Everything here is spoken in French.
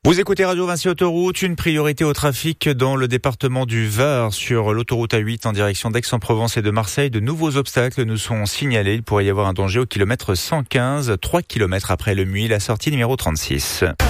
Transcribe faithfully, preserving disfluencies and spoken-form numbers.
Vous écoutez Radio Vinci Autoroute, une priorité au trafic dans le département du Var sur l'autoroute A huit en direction d'Aix-en-Provence et de Marseille. De nouveaux obstacles nous sont signalés. Il pourrait y avoir un danger au kilomètre cent quinze, trois kilomètres après le Muy, la sortie numéro trente-six.